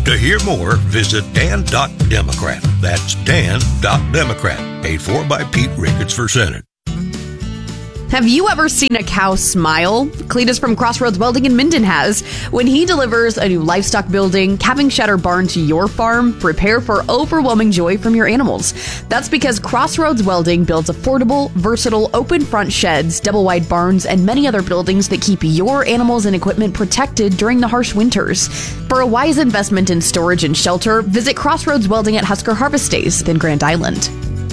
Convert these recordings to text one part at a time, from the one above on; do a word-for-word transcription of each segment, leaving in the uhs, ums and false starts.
To hear more, visit dan dot democrat. That's dan dot democrat. Paid for by Pete Ricketts for Senate. Have you ever seen a cow smile? Cletus from Crossroads Welding in Minden has. When he delivers a new livestock building, calving shed or barn to your farm, prepare for overwhelming joy from your animals. That's because Crossroads Welding builds affordable, versatile, open front sheds, double wide barns, and many other buildings that keep your animals and equipment protected during the harsh winters. For a wise investment in storage and shelter, visit Crossroads Welding at Husker Harvest Days in Grand Island.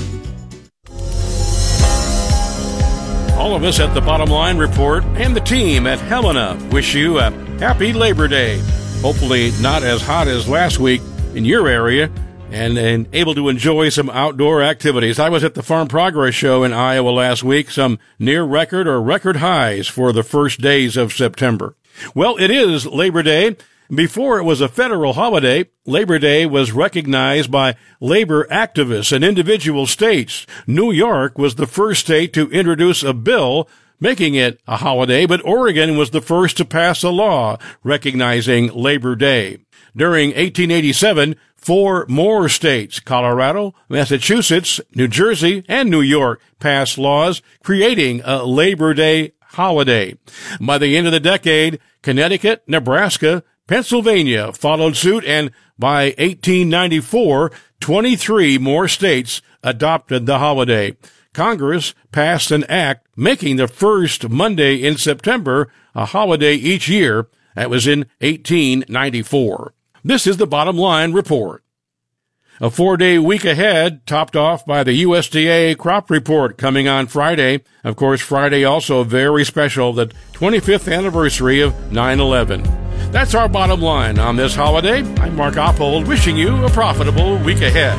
All of us at the Bottom Line Report and the team at Helena wish you a happy Labor Day. Hopefully not as hot as last week in your area and, and able to enjoy some outdoor activities. I was at the Farm Progress Show in Iowa last week, some near record or record highs for the first days of September. Well, it is Labor Day. Before it was a federal holiday, Labor Day was recognized by labor activists in individual states. New York was the first state to introduce a bill making it a holiday, but Oregon was the first to pass a law recognizing Labor Day. During eighteen eighty-seven, four more states, Colorado, Massachusetts, New Jersey, and New York, passed laws creating a Labor Day holiday. By the end of the decade, Connecticut, Nebraska, Pennsylvania followed suit, and by eighteen ninety-four, twenty-three more states adopted the holiday. Congress passed an act making the first Monday in September a holiday each year. That was in eighteen ninety-four. This is the Bottom Line Report. A four-day week ahead, topped off by the U S D A crop report coming on Friday. Of course, Friday also very special, the twenty-fifth anniversary of nine eleven. That's our bottom line on this holiday. I'm Mark Oppold, wishing you a profitable week ahead.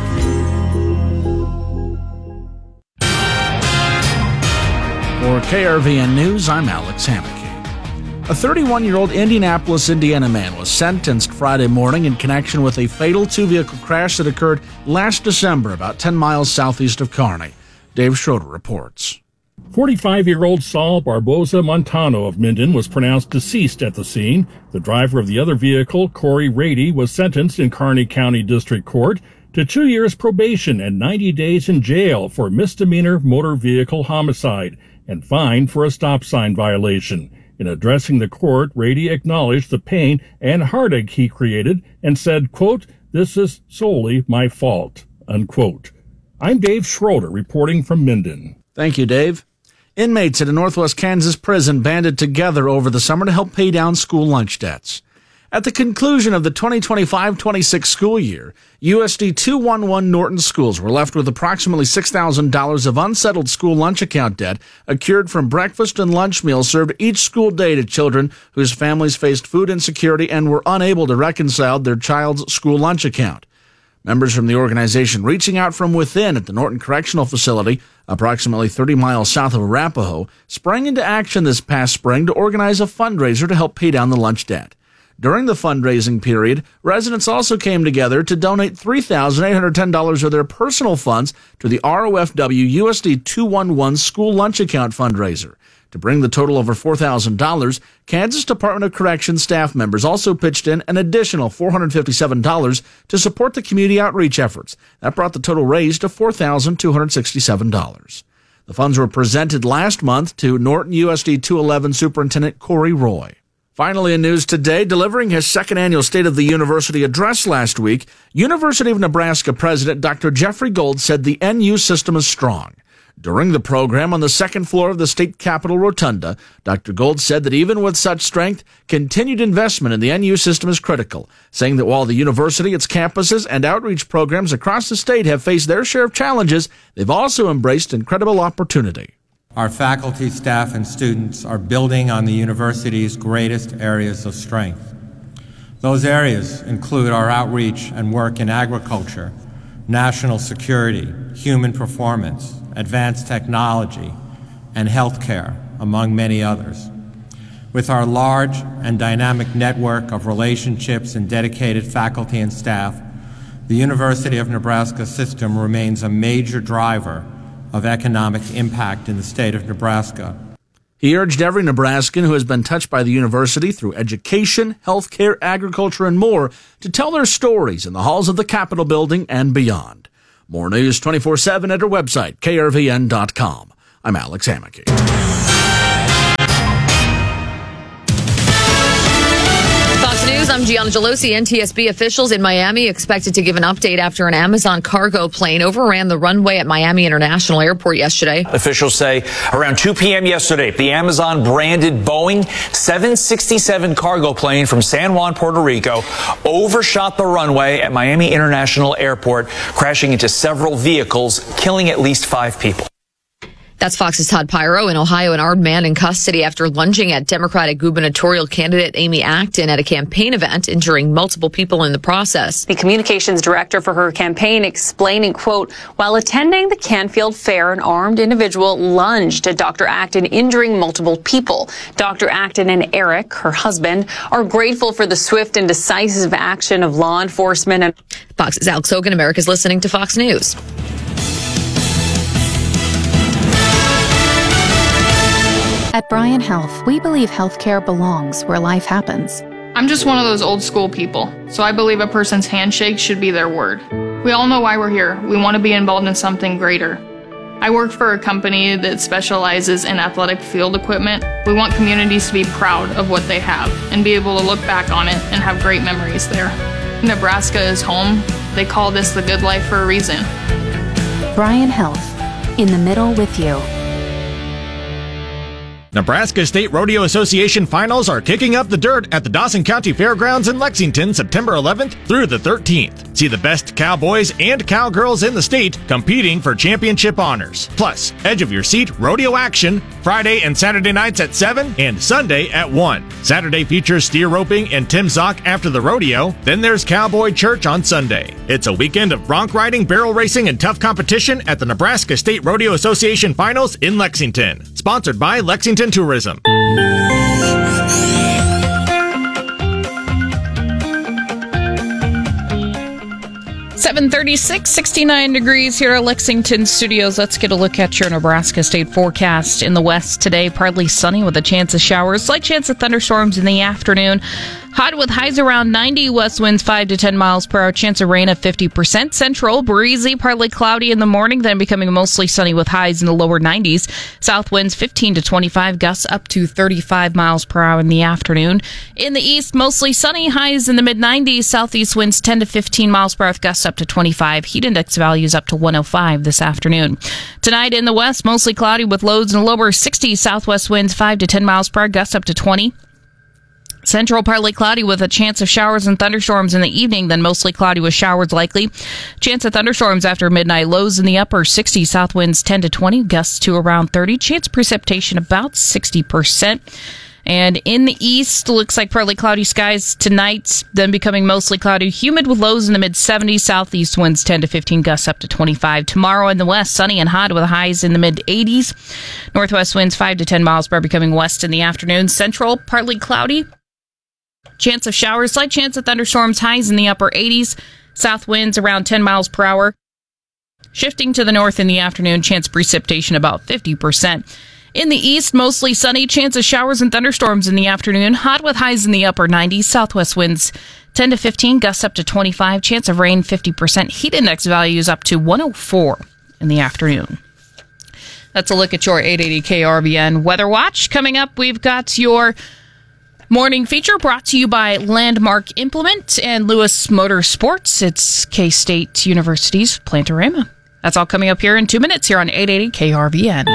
For K R V N News, I'm Alex Hammack. A thirty-one-year-old Indianapolis, Indiana man was sentenced Friday morning in connection with a fatal two-vehicle crash that occurred last December about ten miles southeast of Kearney. Dave Schroeder reports. forty-five-year-old Saul Barboza Montano of Minden was pronounced deceased at the scene. The driver of the other vehicle, Corey Rady, was sentenced in Kearney County District Court to two years probation and ninety days in jail for misdemeanor motor vehicle homicide and fined for a stop sign violation. In addressing the court, Rady acknowledged the pain and heartache he created and said, quote, "This is solely my fault," unquote. I'm Dave Schroeder reporting from Minden. Thank you, Dave. Inmates at a Northwest Kansas prison banded together over the summer to help pay down school lunch debts. At the conclusion of the twenty twenty-five twenty-six school year, U S D two eleven Norton schools were left with approximately six thousand dollars of unsettled school lunch account debt accrued from breakfast and lunch meals served each school day to children whose families faced food insecurity and were unable to reconcile their child's school lunch account. Members from the organization reaching out from within at the Norton Correctional Facility, approximately thirty miles south of Arapahoe, sprang into action this past spring to organize a fundraiser to help pay down the lunch debt. During the fundraising period, residents also came together to donate three thousand eight hundred ten dollars of their personal funds to the R O F W U S D two eleven School Lunch Account fundraiser. To bring the total over four thousand dollars, Kansas Department of Corrections staff members also pitched in an additional four hundred fifty-seven dollars to support the community outreach efforts. That brought the total raised to four thousand two hundred sixty-seven dollars. The funds were presented last month to Norton U S D two eleven Superintendent Corey Roy. Finally, in news today, delivering his second annual State of the University address last week, University of Nebraska President Doctor Jeffrey Gold said the N U system is strong. During the program on the second floor of the state capitol rotunda, Doctor Gold said that even with such strength, continued investment in the N U system is critical, saying that while the university, its campuses, and outreach programs across the state have faced their share of challenges, they've also embraced incredible opportunity. Our faculty, staff, and students are building on the university's greatest areas of strength. Those areas include our outreach and work in agriculture, national security, human performance, advanced technology, and healthcare, among many others. With our large and dynamic network of relationships and dedicated faculty and staff, the University of Nebraska system remains a major driver of economic impact in the state of Nebraska. He urged every Nebraskan who has been touched by the university through education, healthcare, agriculture, and more to tell their stories in the halls of the Capitol building and beyond. More news twenty-four seven at our website, K R V N dot com. I'm Alex Hammack. News, I'm Gianna Gelosi. N T S B officials in Miami expected to give an update after an Amazon cargo plane overran the runway at Miami International Airport yesterday. Officials say around two p.m. yesterday, the Amazon branded Boeing seven sixty-seven cargo plane from San Juan, Puerto Rico, overshot the runway at Miami International Airport, crashing into several vehicles, killing at least five people. That's Fox's Todd Pyro. In Ohio, an armed man in custody after lunging at Democratic gubernatorial candidate Amy Acton at a campaign event, injuring multiple people in the process. The communications director for her campaign explaining, quote, while attending the Canfield Fair, an armed individual lunged at Doctor Acton, injuring multiple people. Doctor Acton and Eric, her husband, are grateful for the swift and decisive action of law enforcement. And Fox's Alex Hogan. America's listening to Fox News. At Bryan Health, we believe healthcare belongs where life happens. I'm just one of those old school people, so I believe a person's handshake should be their word. We all know why we're here. We want to be involved in something greater. I work for a company that specializes in athletic field equipment. We want communities to be proud of what they have and be able to look back on it and have great memories there. Nebraska is home. They call this the good life for a reason. Bryan Health, in the middle with you. Nebraska State Rodeo Association finals are kicking up the dirt at the Dawson County Fairgrounds in Lexington September eleventh through the thirteenth. See the best cowboys and cowgirls in the state competing for championship honors. Plus, edge of your seat rodeo action Friday and Saturday nights at seven and Sunday at one. Saturday features steer roping and Tim Zock after the rodeo. Then there's Cowboy Church on Sunday. It's a weekend of bronc riding, barrel racing, and tough competition at the Nebraska State Rodeo Association finals in Lexington. Sponsored by Lexington Tourism. seven thirty-six, sixty-nine degrees here at Lexington Studios. Let's get a look at your Nebraska State forecast. In the west today, partly sunny with a chance of showers, slight chance of thunderstorms in the afternoon. Hot with highs around ninety, west winds five to ten miles per hour, chance of rain at fifty percent. Central, breezy, partly cloudy in the morning, then becoming mostly sunny with highs in the lower nineties. South winds fifteen to twenty-five, gusts up to thirty-five miles per hour in the afternoon. In the east, mostly sunny, highs in the mid nineties. Southeast winds ten to fifteen miles per hour, gusts up to twenty-five. Heat index values up to one oh five this afternoon. Tonight in the west, mostly cloudy with lows in the lower sixties. Southwest winds five to ten miles per hour, gusts up to twenty. Central, partly cloudy with a chance of showers and thunderstorms in the evening, then mostly cloudy with showers likely. Chance of thunderstorms after midnight, lows in the upper sixties, south winds ten to twenty, gusts to around thirty. Chance of precipitation about sixty percent. And in the east, looks like partly cloudy skies tonight, then becoming mostly cloudy, humid with lows in the mid seventies, southeast winds ten to fifteen, gusts up to twenty-five. Tomorrow in the west, sunny and hot with highs in the mid eighties. Northwest winds five to ten miles per hour, becoming west in the afternoon. Central, partly cloudy. Chance of showers, slight chance of thunderstorms, highs in the upper eighties. South winds around ten miles per hour. Shifting to the north in the afternoon, chance of precipitation about fifty percent. In the east, mostly sunny, chance of showers and thunderstorms in the afternoon. Hot with highs in the upper nineties. Southwest winds ten to fifteen, gusts up to twenty-five. Chance of rain fifty percent. Heat index values up to one oh four in the afternoon. That's a look at your eight eighty K R V N Weather Watch. Coming up, we've got your morning feature brought to you by Landmark Implement and Lewis Motorsports. It's K-State University's Plantorama. That's all coming up here in two minutes here on eight eighty K R V N.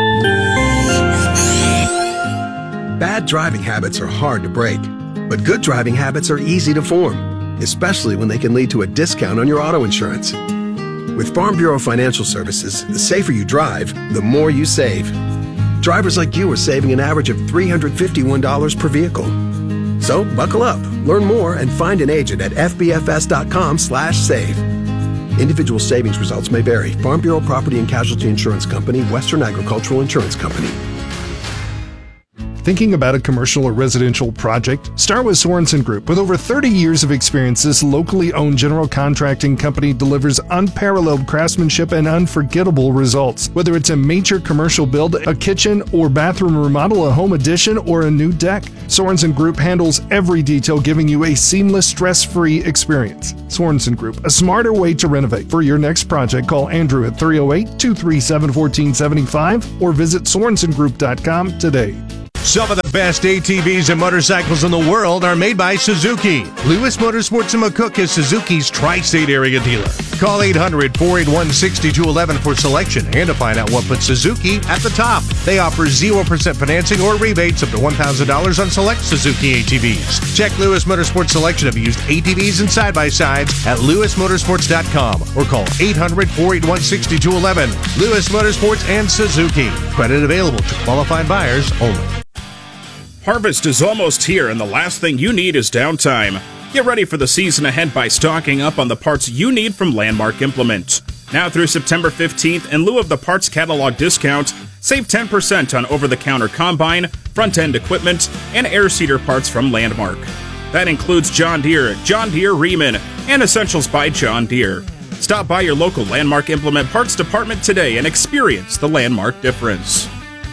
Bad driving habits are hard to break, but good driving habits are easy to form, especially when they can lead to a discount on your auto insurance. With Farm Bureau Financial Services, the safer you drive, the more you save. Drivers like you are saving an average of three hundred fifty-one dollars per vehicle. So buckle up, learn more, and find an agent at f b f s dot com slash save. Individual savings results may vary. Farm Bureau Property and Casualty Insurance Company, Western Agricultural Insurance Company. Thinking about a commercial or residential project? Start with Sorensen Group. With over thirty years of experience, this locally owned general contracting company delivers unparalleled craftsmanship and unforgettable results. Whether it's a major commercial build, a kitchen or bathroom remodel, a home addition, or a new deck, Sorensen Group handles every detail, giving you a seamless, stress-free experience. Sorensen Group, a smarter way to renovate. For your next project, call Andrew at three oh eight, two three seven, one four seven five or visit sorensen group dot com today. Some of the best A T Vs and motorcycles in the world are made by Suzuki. Lewis Motorsports in McCook is Suzuki's tri-state area dealer. Call eight hundred, four eight one, six two one one for selection and to find out what puts Suzuki at the top. They offer zero percent financing or rebates up to one thousand dollars on select Suzuki A T Vs. Check Lewis Motorsports' selection of used A T Vs and side-by-sides at lewis motorsports dot com or call eight hundred, four eight one, six two one one. Lewis Motorsports and Suzuki. Credit available to qualified buyers only. Harvest is almost here, and the last thing you need is downtime. Get ready for the season ahead by stocking up on the parts you need from Landmark Implement. Now through September fifteenth, in lieu of the parts catalog discount, save ten percent on over-the-counter combine, front-end equipment, and air seeder parts from Landmark. That includes John Deere, John Deere Riemann, and Essentials by John Deere. Stop by your local Landmark Implement parts department today and experience the Landmark difference.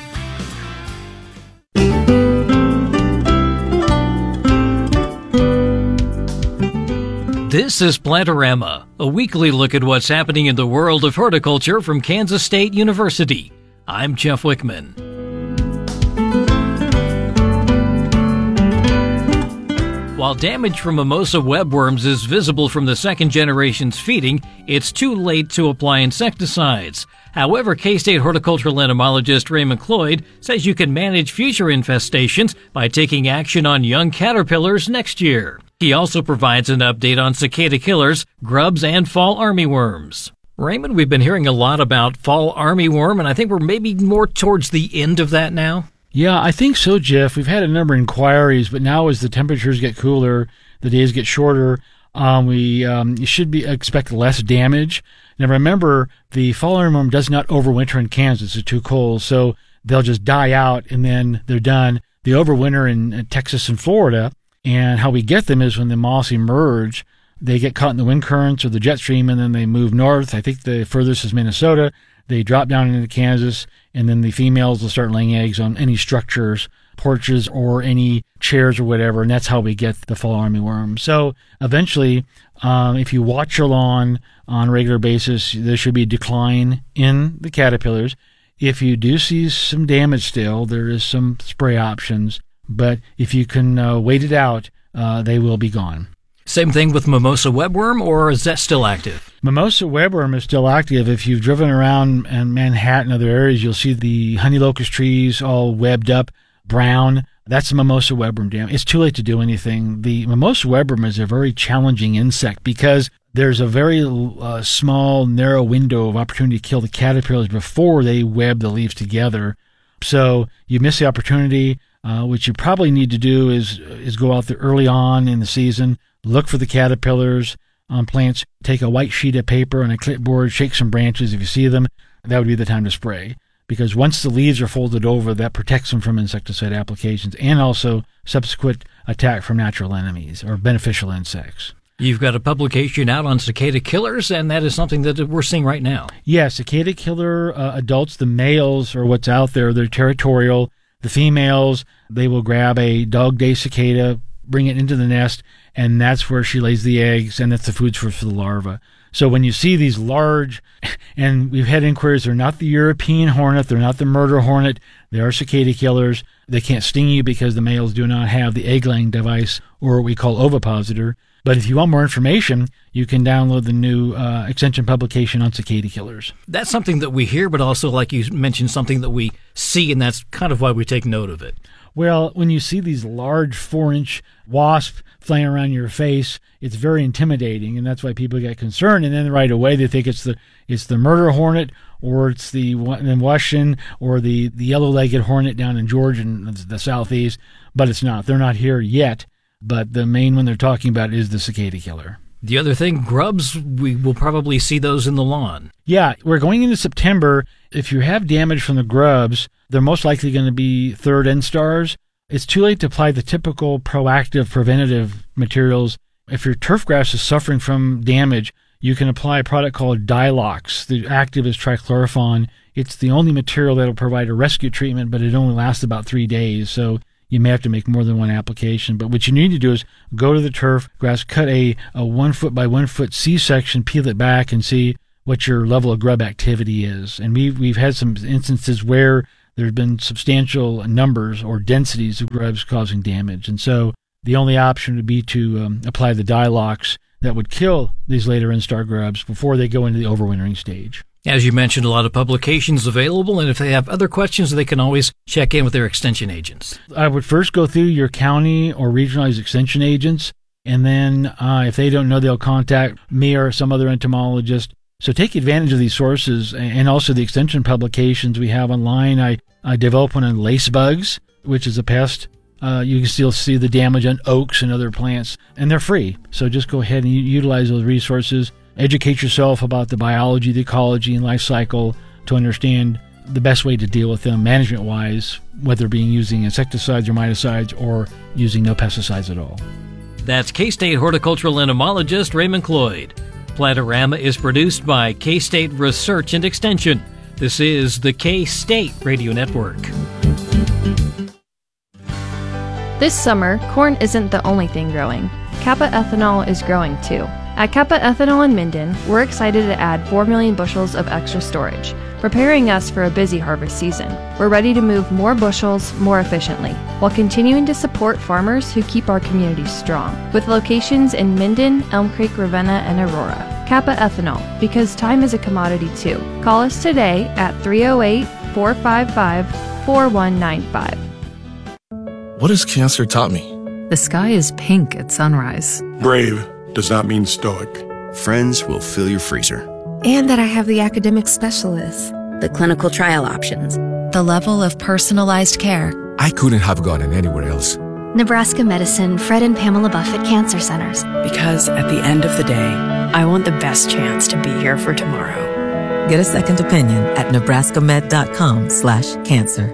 This is Plantorama, a weekly look at what's happening in the world of horticulture from Kansas State University. I'm Jeff Wickman. While damage from mimosa webworms is visible from the second generation's feeding, it's too late to apply insecticides. However, K-State horticultural entomologist Raymond Cloyd says you can manage future infestations by taking action on young caterpillars next year. He also provides an update on cicada killers, grubs, and fall armyworms. Raymond, we've been hearing a lot about fall armyworm, and I think we're maybe more towards the end of that now. Yeah, I think so, Jeff. We've had a number of inquiries, but now as the temperatures get cooler, the days get shorter, um, we um, you should be expect less damage. Now remember, the fall armyworm does not overwinter in Kansas. It's too cold, so they'll just die out and then they're done. They overwinter in, in Texas and Florida, and how we get them is when the moths emerge, they get caught in the wind currents or the jet stream, and then they move north. I think the furthest is Minnesota. They drop down into Kansas, and then the females will start laying eggs on any structures, porches, or any chairs or whatever, and that's how we get the fall armyworm. So eventually, um, if you watch your lawn on a regular basis, there should be a decline in the caterpillars. If you do see some damage still, there is some spray options, but if you can uh, wait it out, uh, they will be gone. Same thing with mimosa webworm, or is that still active? Mimosa webworm is still active. If you've driven around in Manhattan and other areas, you'll see the honey locust trees all webbed up, brown. That's the mimosa webworm dam. It's too late to do anything. The mimosa webworm is a very challenging insect because there's a very uh, small, narrow window of opportunity to kill the caterpillars before they web the leaves together. So you miss the opportunity. Uh, what you probably need to do is is go out there early on in the season, look for the caterpillars on plants, take a white sheet of paper and a clipboard, shake some branches. If you see them, that would be the time to spray. Because once the leaves are folded over, that protects them from insecticide applications and also subsequent attack from natural enemies or beneficial insects. You've got a publication out on cicada killers, and that is something that we're seeing right now. Yeah, cicada killer uh, adults, the males are what's out there. They're territorial. The females, they will grab a dog day cicada, bring it into the nest, and that's where she lays the eggs, and that's the food source for the larva. So when you see these large, and we've had inquiries, they're not the European hornet, they're not the murder hornet, they are cicada killers. They can't sting you because the males do not have the egg-laying device, or what we call ovipositor. But if you want more information, you can download the new uh, extension publication on cicada killers. That's something that we hear, but also, like you mentioned, something that we see, and that's kind of why we take note of it. Well, when you see these large four-inch wasps flying around your face, it's very intimidating, and that's why people get concerned. And then right away they think it's the it's the murder hornet, or it's the in Washington, or the, the yellow-legged hornet down in Georgia and the southeast. But it's not. They're not here yet. But the main one they're talking about is the cicada killer. The other thing, grubs, we will probably see those in the lawn. Yeah, we're going into September, If you have damage from the grubs, they're most likely going to be third instars. It's too late to apply the typical proactive preventative materials. If your turf grass is suffering from damage, you can apply a product called Dilox. The active is trichlorophon. It's the only material that will provide a rescue treatment, but it only lasts about three days. So you may have to make more than one application. But what you need to do is go to the turf grass, cut a, a one foot by one foot C-section, peel it back, and see what your level of grub activity is. And we've, we've had some instances where there have been substantial numbers or densities of grubs causing damage. And so the only option would be to um, apply the Dilox that would kill these later instar grubs before they go into the overwintering stage. As you mentioned, a lot of publications available, and if they have other questions, they can always check in with their extension agents. I would first go through your county or regionalized extension agents, and then uh, if they don't know, they'll contact me or some other entomologist. So take advantage of these sources and also the extension publications we have online. I, I developed one on lace bugs, which is a pest. Uh, you can still see the damage on oaks and other plants, and they're free. So just go ahead and utilize those resources. Educate yourself about the biology, the ecology, and life cycle to understand the best way to deal with them management-wise, whether being using insecticides or miticides or using no pesticides at all. That's K-State horticultural entomologist Raymond Cloyd. Plantorama is produced by K-State Research and Extension. This is the K-State Radio Network. This summer, corn isn't the only thing growing. Kappa Ethanol is growing too. At Kappa Ethanol in Minden, we're excited to add four million bushels of extra storage, preparing us for a busy harvest season. We're ready to move more bushels more efficiently, while continuing to support farmers who keep our communities strong, with locations in Minden, Elm Creek, Ravenna, and Aurora. Kappa Ethanol, because time is a commodity too. Call us today at three oh eight, four five five, four one nine five. What has cancer taught me? The sky is pink at sunrise. Brave does not mean stoic. Friends will fill your freezer. And that I have the academic specialists, the clinical trial options, the level of personalized care. I couldn't have gotten anywhere else. Nebraska Medicine, Fred and Pamela Buffett Cancer Centers. Because at the end of the day, I want the best chance to be here for tomorrow. Get a second opinion at nebraskamed.com slash cancer.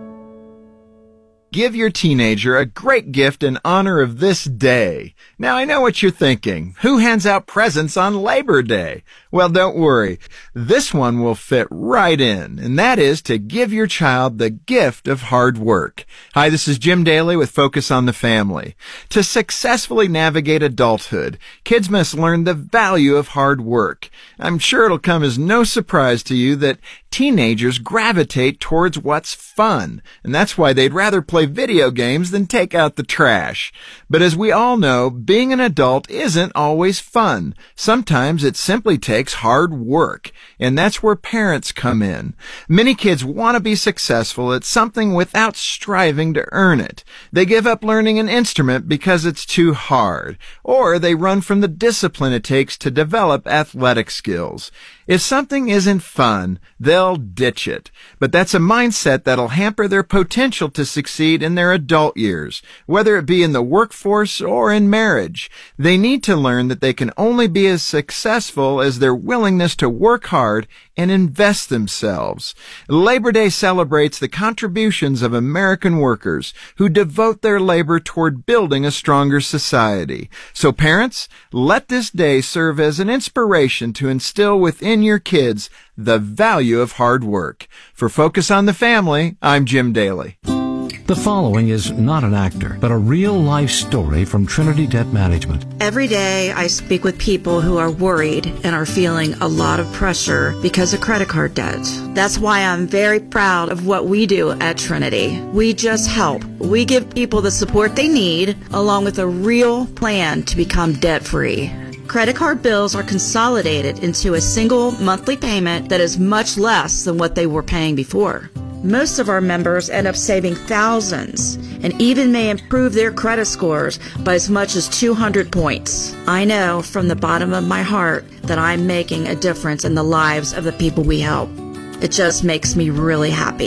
Give your teenager a great gift in honor of this day. Now, I know what you're thinking. Who hands out presents on Labor Day? Well, don't worry. This one will fit right in, and that is to give your child the gift of hard work. Hi, this is Jim Daly with Focus on the Family. To successfully navigate adulthood, kids must learn the value of hard work. I'm sure it'll come as no surprise to you that teenagers gravitate towards what's fun, and that's why they'd rather play video games than take out the trash. But as we all know, being an adult isn't always fun. Sometimes it simply takes hard work, and that's where parents come in. Many kids want to be successful at something without striving to earn it. They give up learning an instrument because it's too hard, or they run from the discipline it takes to develop athletic skills. If something isn't fun, they'll ditch it. But that's a mindset that'll hamper their potential to succeed in their adult years, whether it be in the workforce or in marriage. They need to learn that they can only be as successful as their willingness to work hard and invest themselves. Labor Day celebrates the contributions of American workers who devote their labor toward building a stronger society. So parents, let this day serve as an inspiration to instill within your kids the value of hard work. For Focus on the Family, I'm Jim Daly. The following is not an actor, but a real-life story from Trinity Debt Management. Every day I speak with people who are worried and are feeling a lot of pressure because of credit card debt. That's why I'm very proud of what we do at Trinity. We just help. We give people the support they need, along with a real plan to become debt-free. Credit card bills are consolidated into a single monthly payment that is much less than what they were paying before. Most of our members end up saving thousands and even may improve their credit scores by as much as two hundred points. I know from the bottom of my heart that I'm making a difference in the lives of the people we help. It just makes me really happy.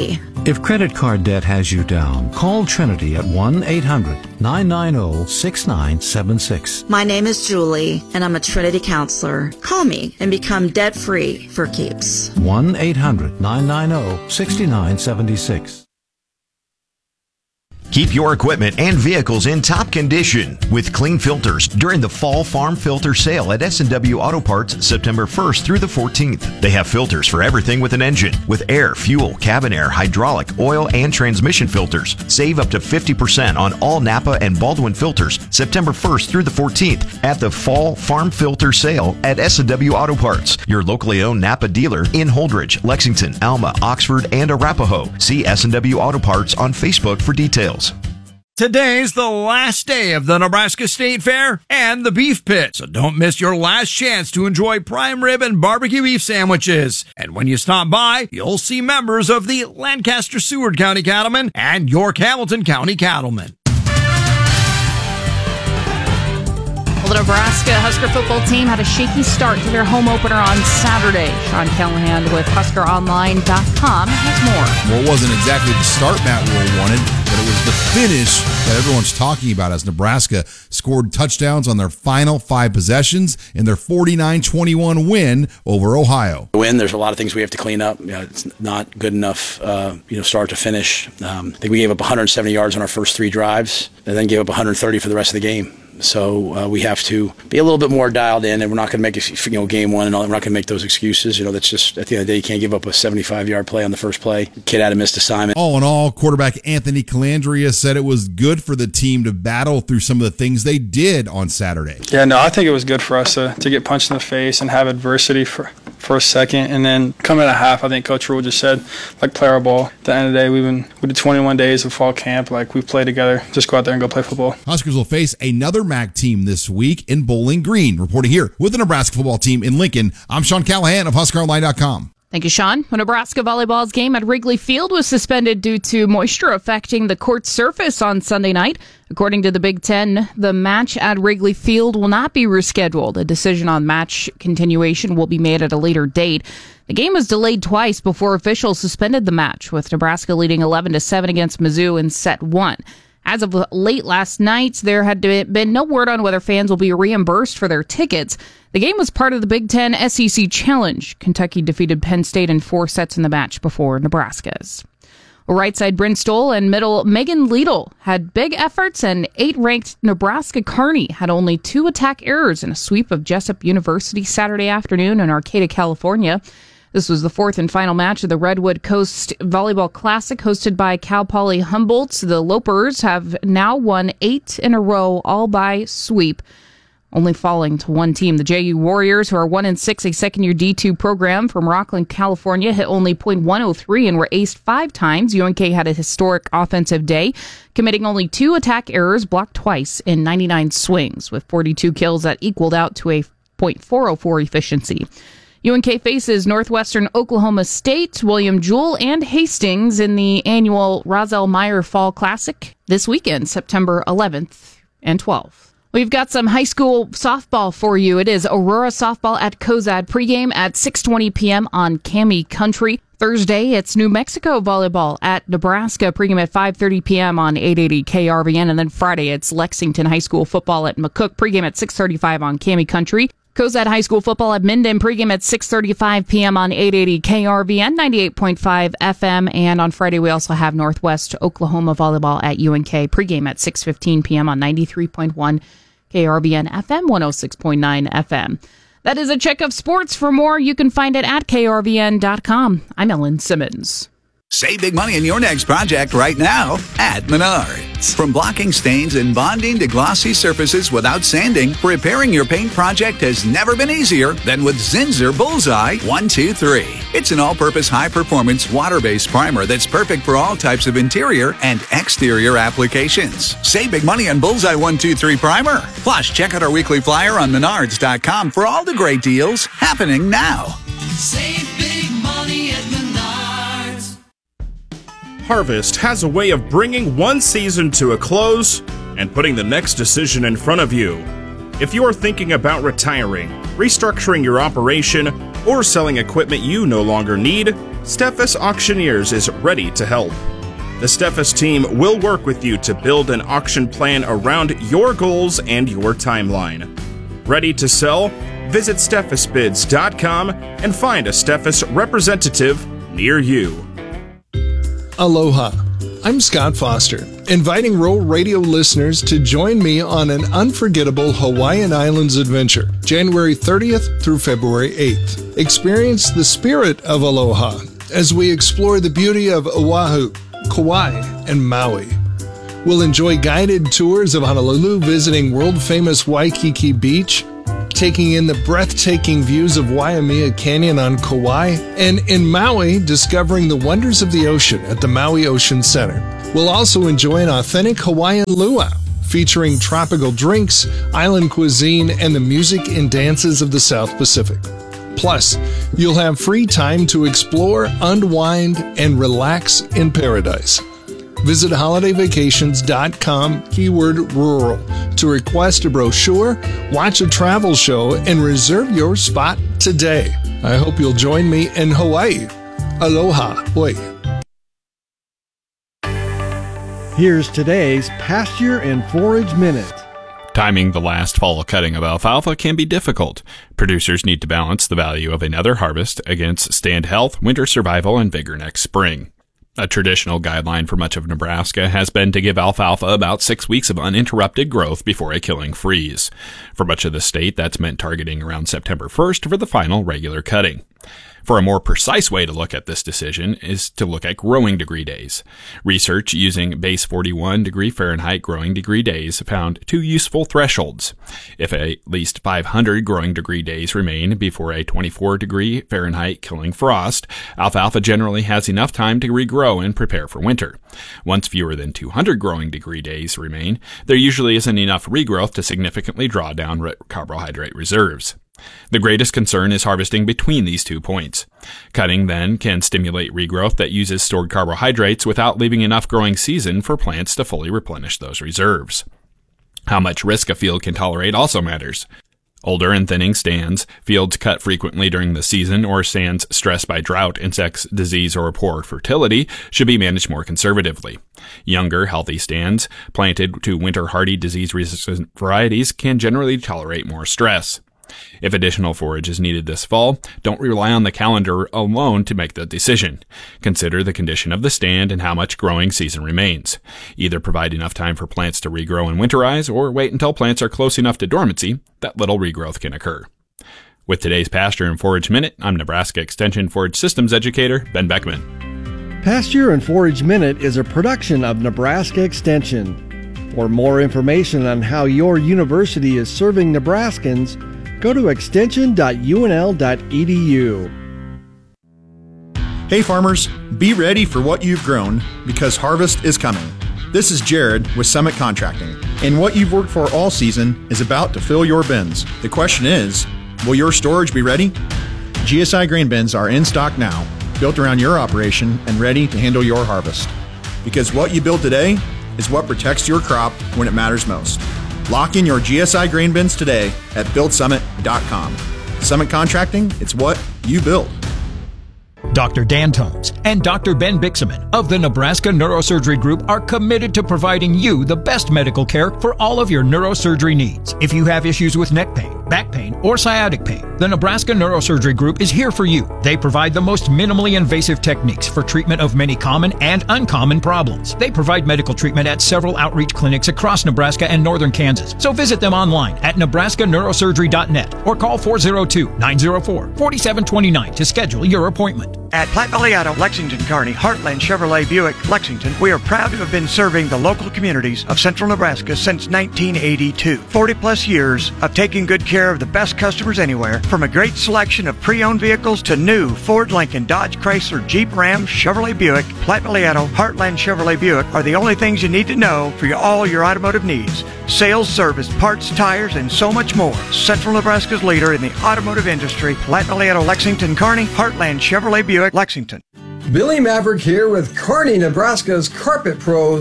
If credit card debt has you down, call Trinity at one eight hundred nine nine zero six nine seven six. My name is Julie, and I'm a Trinity counselor. Call me and become debt-free for keeps. one eight hundred nine nine zero six nine seven six. Keep your equipment and vehicles in top condition with Clean Filters during the Fall Farm Filter Sale at S and W Auto Parts September first through the fourteenth. They have filters for everything with an engine, with air, fuel, cabin air, hydraulic, oil, and transmission filters. Save up to fifty percent on all Napa and Baldwin filters September first through the fourteenth at the Fall Farm Filter Sale at S and W Auto Parts, your locally owned Napa dealer in Holdridge, Lexington, Alma, Oxford, and Arapahoe. See S and W Auto Parts on Facebook for details. Today's the last day of the Nebraska State Fair and the Beef Pit, so don't miss your last chance to enjoy prime rib and barbecue beef sandwiches. And when you stop by, you'll see members of the Lancaster-Seward County Cattlemen and York Hamilton County Cattlemen. Well, the Nebraska Husker football team had a shaky start to their home opener on Saturday. Sean Callahan with Husker Online dot com has more. Well, it wasn't exactly the start Matt Rhule wanted, but it was the finish that everyone's talking about as Nebraska scored touchdowns on their final five possessions in their forty-nine twenty-one win over Ohio. Win, there's a lot of things we have to clean up. You know, it's not good enough, uh, you know, start to finish. Um, I think we gave up one hundred seventy yards on our first three drives and then gave up one hundred thirty for the rest of the game. So uh, we have to be a little bit more dialed in, and we're not going to make you know game one and all. We're not going to make those excuses. You know, that's just at the end of the day, you can't give up a seventy-five yard play on the first play. Kid had a missed assignment. All in all, quarterback Anthony Calandria said it was good for the team to battle through some of the things they did on Saturday. Yeah, no, I think it was good for us to, to get punched in the face and have adversity for for a second, and then come at a half. I think Coach Rhule just said, like, play our ball. At the end of the day, we've been we did twenty-one days of fall camp. Like, we played together. Just go out there and go play football. Huskers will face another M A C team this week in Bowling Green. Reporting here with the Nebraska football team in Lincoln, I'm Sean Callahan of Husker Online dot com. Thank you, Sean. A Nebraska volleyball's game at Wrigley Field was suspended due to moisture affecting the court surface on Sunday night. According to the Big Ten, the match at Wrigley Field will not be rescheduled. A decision on match continuation will be made at a later date. The game was delayed twice before officials suspended the match, with Nebraska leading eleven to seven against Mizzou in set one. As of late last night, there had been no word on whether fans will be reimbursed for their tickets. The game was part of the Big Ten S E C Challenge. Kentucky defeated Penn State in four sets in the match before Nebraska's. Right side Bryn Stoll and middle Megan Liedl had big efforts, and eight-ranked Nebraska Kearney had only two attack errors in a sweep of Jessup University Saturday afternoon in Arcata, California. This was the fourth and final match of the Redwood Coast Volleyball Classic hosted by Cal Poly Humboldt. The Lopers have now won eight in a row, all by sweep, only falling to one team. The J U Warriors, who are one and six, a second-year D two program from Rockland, California, hit only point one oh three and were aced five times. U N K had a historic offensive day, committing only two attack errors, blocked twice in ninety-nine swings, with forty-two kills that equaled out to a point four oh four efficiency. U N K faces Northwestern Oklahoma State, William Jewell, and Hastings in the annual Roselle Meyer Fall Classic this weekend, September eleventh and twelfth. We've got some high school softball for you. It is Aurora softball at Cozad pregame at six twenty p.m. on Cami Country. Thursday, it's New Mexico volleyball at Nebraska pregame at five thirty p.m. on eight eighty K R V N. And then Friday, it's Lexington High School football at McCook pregame at six thirty-five on Cami Country. Cozad High School football at Minden pregame at six thirty-five p.m. on eight eighty K R V N, ninety-eight point five F M. And on Friday, we also have Northwest Oklahoma volleyball at U N K pregame at six fifteen p.m. on ninety-three point one K R V N F M, one oh six point nine F M. That is a check of sports. For more, you can find it at K R V N dot com. I'm Ellen Simmons. Save big money in your next project right now at Menards. From blocking stains and bonding to glossy surfaces without sanding, repairing your paint project has never been easier than with Zinsser Bullseye one two three. It's an all-purpose high-performance water-based primer that's perfect for all types of interior and exterior applications. Save big money on Bullseye one two three Primer. Plus, check out our weekly flyer on Menards dot com for all the great deals happening now. Save big money at Menards. Harvest has a way of bringing one season to a close and putting the next decision in front of you. If you are thinking about retiring, restructuring your operation, or selling equipment you no longer need, Steffes Auctioneers is ready to help. The Steffes team will work with you to build an auction plan around your goals and your timeline. Ready to sell? Visit steffes bids dot com and find a Steffes representative near you. Aloha. I'm Scott Foster, inviting Roll Radio listeners to join me on an unforgettable Hawaiian Islands adventure, January thirtieth through February eighth. Experience the spirit of aloha as we explore the beauty of Oahu, Kauai, and Maui. We'll enjoy guided tours of Honolulu, visiting world-famous Waikiki Beach, taking in the breathtaking views of Waimea Canyon on Kauai, and in Maui, discovering the wonders of the ocean at the Maui Ocean Center. We'll also enjoy an authentic Hawaiian luau, featuring tropical drinks, island cuisine, and the music and dances of the South Pacific. Plus, you'll have free time to explore, unwind, and relax in paradise. Visit holiday vacations dot com, keyword rural, to request a brochure, watch a travel show, and reserve your spot today. I hope you'll join me in Hawaii. Aloha. Hoi. Here's today's Pasture and Forage Minute. Timing the last fall cutting of alfalfa can be difficult. Producers need to balance the value of another harvest against stand health, winter survival, and vigor next spring. A traditional guideline for much of Nebraska has been to give alfalfa about six weeks of uninterrupted growth before a killing freeze. For much of the state, that's meant targeting around September first for the final regular cutting. For a more precise way to look at this decision is to look at growing degree days. Research using base forty-one degree Fahrenheit growing degree days found two useful thresholds. If at least five hundred growing degree days remain before a twenty-four degree Fahrenheit killing frost, alfalfa generally has enough time to regrow and prepare for winter. Once fewer than two hundred growing degree days remain, there usually isn't enough regrowth to significantly draw down re- carbohydrate reserves. The greatest concern is harvesting between these two points. Cutting, then, can stimulate regrowth that uses stored carbohydrates without leaving enough growing season for plants to fully replenish those reserves. How much risk a field can tolerate also matters. Older and thinning stands, fields cut frequently during the season, or stands stressed by drought, insects, disease, or poor fertility should be managed more conservatively. Younger, healthy stands, planted to winter-hardy disease-resistant varieties, can generally tolerate more stress. If additional forage is needed this fall, don't rely on the calendar alone to make the decision. Consider the condition of the stand and how much growing season remains. Either provide enough time for plants to regrow and winterize, or wait until plants are close enough to dormancy that little regrowth can occur. With today's Pasture and Forage Minute, I'm Nebraska Extension Forage Systems Educator Ben Beckman. Pasture and Forage Minute is a production of Nebraska Extension. For more information on how your university is serving Nebraskans, go to extension dot u n l dot e d u. Hey farmers, be ready for what you've grown because harvest is coming. This is Jared with Summit Contracting, and what you've worked for all season is about to fill your bins. The question is, will your storage be ready? G S I grain bins are in stock now, built around your operation and ready to handle your harvest. Because what you build today is what protects your crop when it matters most. Lock in your G S I grain bins today at build summit dot com. Summit Contracting, it's what you build. Doctor Dan Tones and Doctor Ben Bixaman of the Nebraska Neurosurgery Group are committed to providing you the best medical care for all of your neurosurgery needs. If you have issues with neck pain, back pain, or sciatic pain, the Nebraska Neurosurgery Group is here for you. They provide the most minimally invasive techniques for treatment of many common and uncommon problems. They provide medical treatment at several outreach clinics across Nebraska and northern Kansas. So visit them online at nebraska neurosurgery dot net or call four oh two, nine oh four, four seven two nine to schedule your appointment. At Platte Valley Auto, Lexington, Kearney, Heartland Chevrolet Buick, Lexington, we are proud to have been serving the local communities of central Nebraska since nineteen eighty-two. forty plus years of taking good care of the best customers anywhere, from a great selection of pre-owned vehicles to new Ford, Lincoln, Dodge, Chrysler, Jeep, Ram, Chevrolet Buick. Platte Valley Auto, Heartland Chevrolet Buick are the only things you need to know for your, all your automotive needs. Sales, service, parts, tires, and so much more. Central Nebraska's leader in the automotive industry, Platte Valley Auto, Lexington, Kearney, Heartland Chevrolet Buick, Lexington. Billy Maverick here with Kearney, Nebraska's Carpet Pros.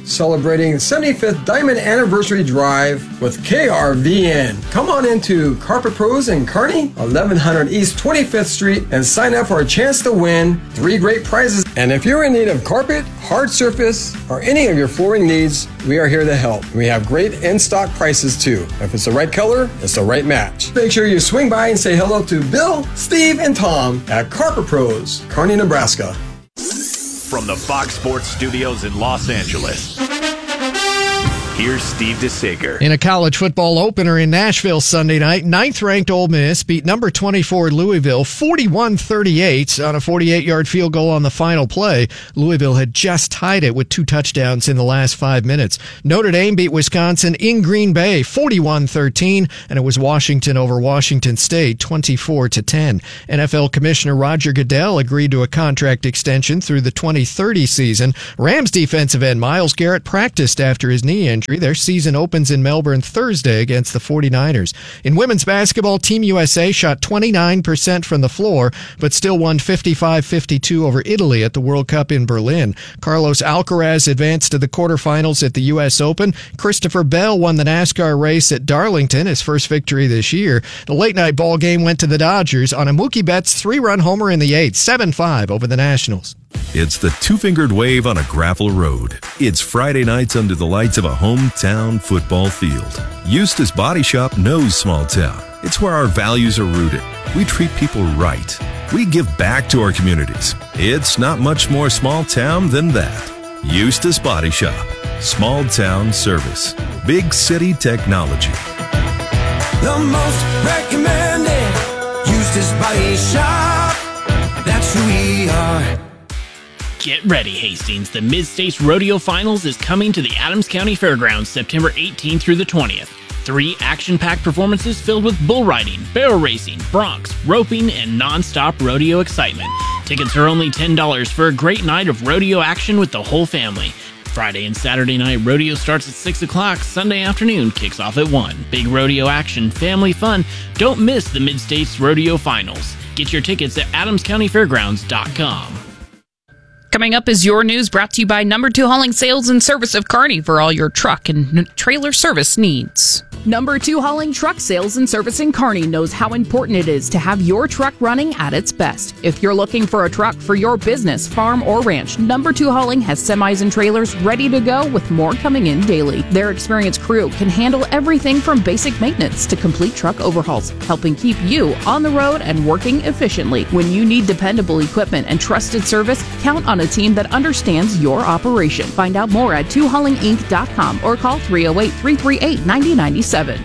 celebrating the seventy-fifth Diamond Anniversary Drive with K R V N. Come on into Carpet Pros in Kearney, eleven hundred East twenty-fifth Street, and sign up for a chance to win three great prizes. And if you're in need of carpet, hard surface, or any of your flooring needs, we are here to help. We have great in-stock prices too. If it's the right color, it's the right match. Make sure you swing by and say hello to Bill, Steve, and Tom at Carpet Pros, Kearney, Nebraska. From the Fox Sports Studios in Los Angeles, here's Steve DeSager. In a college football opener in Nashville Sunday night, ninth-ranked Ole Miss beat number twenty-four Louisville forty-one thirty-eight on a forty-eight-yard field goal on the final play. Louisville had just tied it with two touchdowns in the last five minutes. Notre Dame beat Wisconsin in Green Bay forty-one thirteen, and it was Washington over Washington State twenty-four to ten. N F L Commissioner Roger Goodell agreed to a contract extension through the twenty thirty season. Rams defensive end Myles Garrett practiced after his knee injury. Their season opens in Melbourne Thursday against the forty-niners. In women's basketball, Team U S A shot twenty-nine percent from the floor, but still won fifty-five fifty-two over Italy at the World Cup in Berlin. Carlos Alcaraz advanced to the quarterfinals at the U S Open. Christopher Bell won the NASCAR race at Darlington, his first victory this year. The late-night ball game went to the Dodgers on a Mookie Betts three-run homer in the eighth, seven five over the Nationals. It's the two-fingered wave on a gravel road. It's Friday nights under the lights of a hometown football field. Eustace Body Shop knows small town. It's where our values are rooted. We treat people right. We give back to our communities. It's not much more small town than that. Eustace Body Shop. Small town service. Big city technology. The most recommended Eustace Body Shop. That's who we are. Get ready, Hastings. The Mid-States Rodeo Finals is coming to the Adams County Fairgrounds September eighteenth through the twentieth. Three action-packed performances filled with bull riding, barrel racing, broncs, roping, and non-stop rodeo excitement. Tickets are only ten dollars for a great night of rodeo action with the whole family. Friday and Saturday night rodeo starts at six o'clock. Sunday afternoon kicks off at one. Big rodeo action, family fun. Don't miss the Mid-States Rodeo Finals. Get your tickets at adams county fairgrounds dot com. Coming up is your news, brought to you by Number two Hauling Sales and Service of Kearney for all your truck and n- trailer service needs. Number two Hauling Truck Sales and Service in Kearney knows how important it is to have your truck running at its best. If you're looking for a truck for your business, farm, or ranch, Number two Hauling has semis and trailers ready to go with more coming in daily. Their experienced crew can handle everything from basic maintenance to complete truck overhauls, helping keep you on the road and working efficiently. When you need dependable equipment and trusted service, count on a team that understands your operation. Find out more at two hauling inc dot com or call three oh eight, three three eight, nine oh nine seven.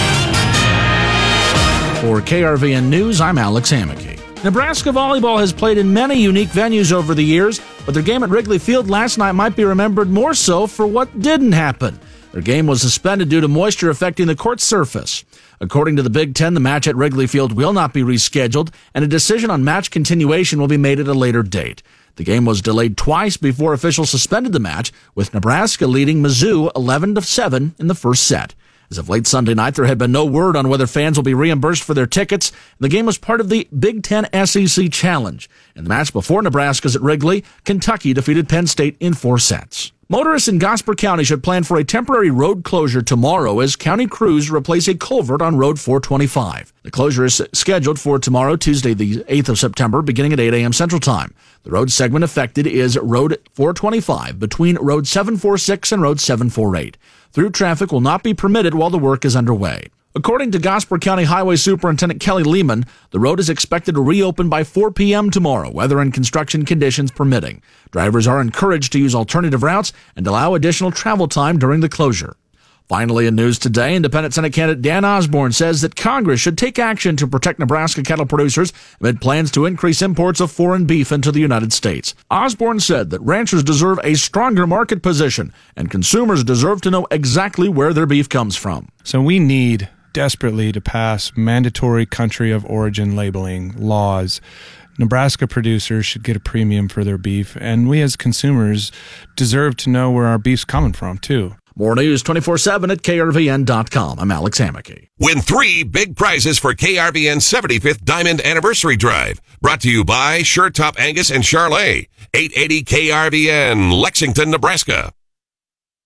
For K R V N News, I'm Alex Hammocky. Nebraska volleyball has played in many unique venues over the years, but their game at Wrigley Field last night might be remembered more so for what didn't happen. Their game was suspended due to moisture affecting the court surface. According to the Big Ten, the match at Wrigley Field will not be rescheduled, and a decision on match continuation will be made at a later date. The game was delayed twice before officials suspended the match, with Nebraska leading Mizzou eleven to seven in the first set. As of late Sunday night, there had been no word on whether fans will be reimbursed for their tickets. The game was part of the Big Ten S E C Challenge. In the match before Nebraska's at Wrigley, Kentucky defeated Penn State in four sets. Motorists in Gosper County should plan for a temporary road closure tomorrow as county crews replace a culvert on Road four twenty-five. The closure is scheduled for tomorrow, Tuesday, the eighth of September, beginning at eight a.m. Central Time. The road segment affected is Road four twenty-five between Road seven forty-six and Road seven forty-eight. Through traffic will not be permitted while the work is underway. According to Gosper County Highway Superintendent Kelly Lehman, the road is expected to reopen by four p.m. tomorrow, weather and construction conditions permitting. Drivers are encouraged to use alternative routes and allow additional travel time during the closure. Finally, in news today, Independent Senate candidate Dan Osborne says that Congress should take action to protect Nebraska cattle producers amid plans to increase imports of foreign beef into the United States. Osborne said that ranchers deserve a stronger market position and consumers deserve to know exactly where their beef comes from. So we need desperately to pass mandatory country of origin labeling laws. Nebraska producers should get a premium for their beef, and we as consumers deserve to know where our beef's coming from, too. More news twenty-four seven at K R V N dot com. I'm Alex Hammocky. Win three big prizes for K R V N's seventy-fifth Diamond Anniversary Drive. Brought to you by Sure Top Angus and Charlet. eight eighty K R V N, Lexington, Nebraska.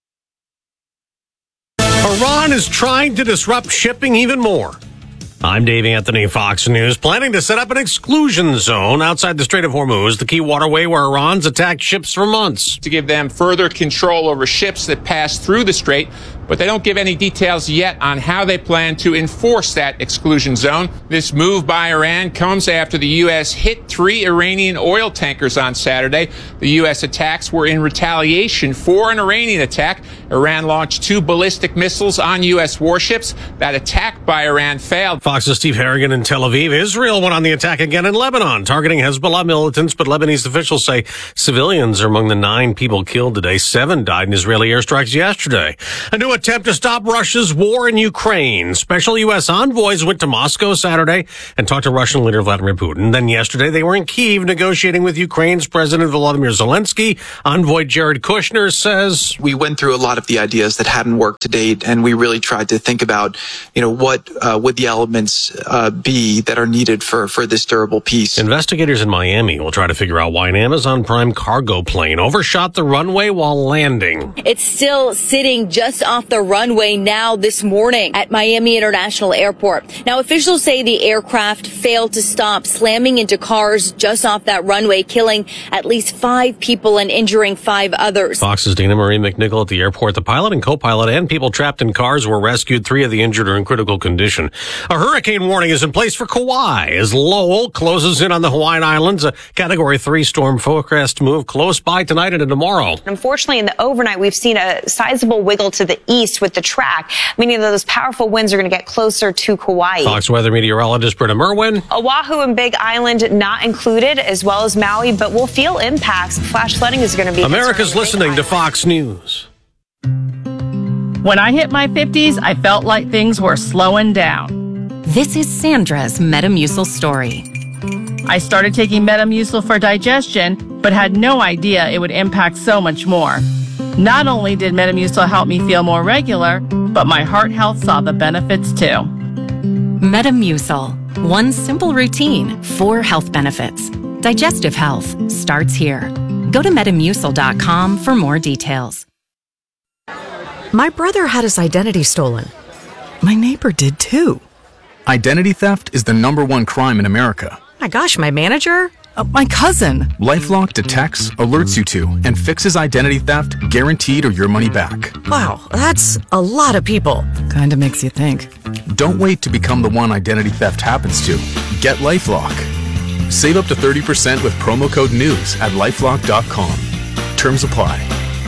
Iran is trying to disrupt shipping even more. I'm Dave Anthony, Fox News, planning to set up an exclusion zone outside the Strait of Hormuz, the key waterway where Iran's attacked ships for months. To give them further control over ships that pass through the strait, but they don't give any details yet on how they plan to enforce that exclusion zone. This move by Iran comes after the U S hit three Iranian oil tankers on Saturday. The U S attacks were in retaliation for an Iranian attack. Iran launched two ballistic missiles on U S warships. That attack by Iran failed. Fox's Steve Harrigan in Tel Aviv. Israel went on the attack again in Lebanon, targeting Hezbollah militants, but Lebanese officials say civilians are among the nine people killed today. Seven died in Israeli airstrikes yesterday. A new attempt to stop Russia's war in Ukraine. Special U S envoys went to Moscow Saturday and talked to Russian leader Vladimir Putin. Then yesterday, they were in Kyiv negotiating with Ukraine's President Volodymyr Zelensky. Envoy Jared Kushner says, "We went through a lot of the ideas that hadn't worked to date, and we really tried to think about, you know, what uh, would the elements uh, be that are needed for, for this durable peace." Investigators in Miami will try to figure out why an Amazon Prime cargo plane overshot the runway while landing. It's still sitting just off the runway now this morning at Miami International Airport. Now, officials say the aircraft failed to stop, slamming into cars just off that runway, killing at least five people and injuring five others. Fox's Dana Marie McNichol at the airport. The pilot and co-pilot and people trapped in cars were rescued. Three of the injured are in critical condition. A hurricane warning is in place for Kauai as Lowell closes in on the Hawaiian Islands. A Category three storm forecast move close by tonight into tomorrow. Unfortunately, in the overnight, we've seen a sizable wiggle to the east with the track, meaning that those powerful winds are going to get closer to Kauai. Fox weather meteorologist Britta Merwin. Oahu and Big Island not included, as well as Maui, but we'll feel impacts. Flash flooding is going to be America's listening to Fox News. When I hit my fifties, I felt like things were slowing down. This is Sandra's Metamucil story. I started taking Metamucil for digestion, but had no idea it would impact so much more. Not only did Metamucil help me feel more regular, but my heart health saw the benefits too. Metamucil. One simple routine, four health benefits. Digestive health starts here. Go to metamucil dot com for more details. My brother had his identity stolen. My neighbor did too. Identity theft is the number one crime in America. My gosh, my manager? Uh, my cousin. LifeLock detects, alerts you to, and fixes identity theft, guaranteed or your money back. Wow, that's a lot of people. Kinda makes you think. Don't wait to become the one identity theft happens to. Get LifeLock. Save up to thirty percent with promo code NEWS at lifelock dot com. Terms apply.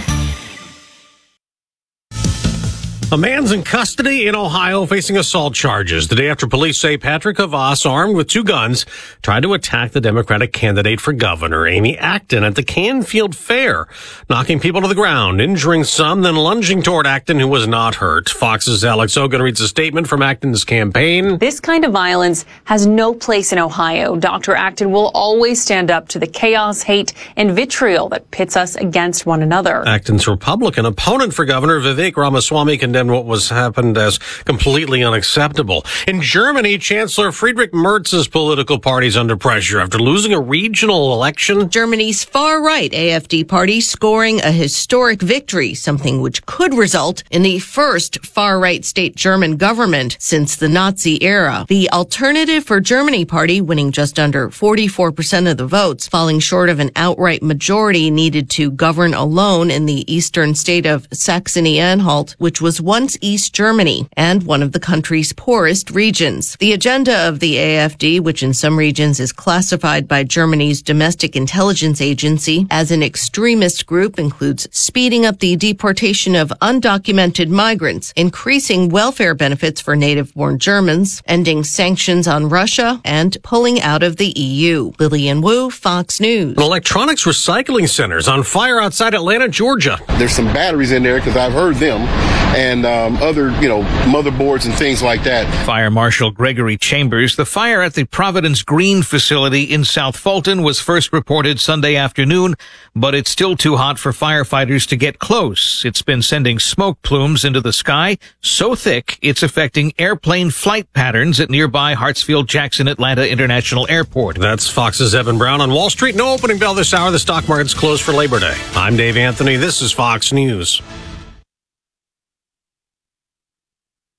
A man's in custody in Ohio facing assault charges the day after police say Patrick Havas, armed with two guns, tried to attack the Democratic candidate for governor, Amy Acton, at the Canfield Fair, knocking people to the ground, injuring some, then lunging toward Acton, who was not hurt. Fox's Alex Ogun reads a statement from Acton's campaign. This kind of violence has no place in Ohio. Doctor Acton will always stand up to the chaos, hate, and vitriol that pits us against one another. Acton's Republican opponent for governor, Vivek Ramaswamy, condemned what was happened as completely unacceptable. In Germany, Chancellor Friedrich Merz's political party is under pressure after losing a regional election. Germany's far-right A F D party scoring a historic victory, something which could result in the first far-right state German government since the Nazi era. The Alternative for Germany party winning just under forty-four percent of the votes, falling short of an outright majority needed to govern alone in the eastern state of Saxony-Anhalt, which was once East Germany and one of the country's poorest regions. The agenda of the A F D, which in some regions is classified by Germany's domestic intelligence agency as an extremist group, includes speeding up the deportation of undocumented migrants, increasing welfare benefits for native-born Germans, ending sanctions on Russia, and pulling out of the E U. Lillian Wu, Fox News. An electronics recycling center is on fire outside Atlanta, Georgia. There's some batteries in there because I've heard them, and um, other, you know, motherboards and things like that. Fire Marshal Gregory Chambers. The fire at the Providence Green facility in South Fulton was first reported Sunday afternoon, but it's still too hot for firefighters to get close. It's been sending smoke plumes into the sky so thick it's affecting airplane flight patterns at nearby Hartsfield-Jackson Atlanta International Airport. That's Fox's Evan Brown on Wall Street. No opening bell this hour. The stock market's closed for Labor Day. I'm Dave Anthony. This is Fox News.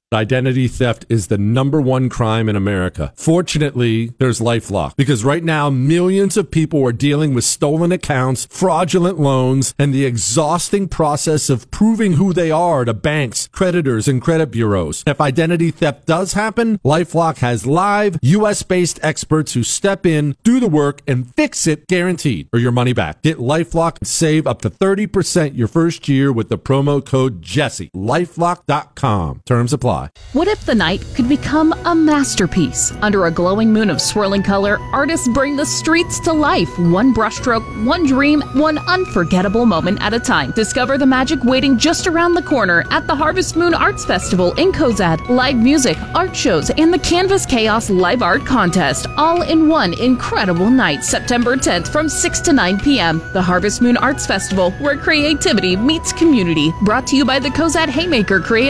Identity theft is the number one crime in America. Fortunately, there's LifeLock, because right now millions of people are dealing with stolen accounts, fraudulent loans, and the exhausting process of proving who they are to banks, creditors, and credit bureaus. If identity theft does happen, LifeLock has live U S based experts who step in, do the work, and fix it guaranteed, or your money back. Get LifeLock and save up to thirty percent your first year with the promo code Jesse. LifeLock dot com. Terms apply. What if the night could become a masterpiece? Under a glowing moon of swirling color, artists bring the streets to life, one brushstroke, one dream, one unforgettable moment at a time. Discover the magic waiting just around the corner at the Harvest Moon Arts Festival in Cozad. Live music, art shows, and the Canvas Chaos Live Art Contest, all in one incredible night, September tenth from six to nine p.m. The Harvest Moon Arts Festival, where creativity meets community. Brought to you by the Cozad Haymaker Creative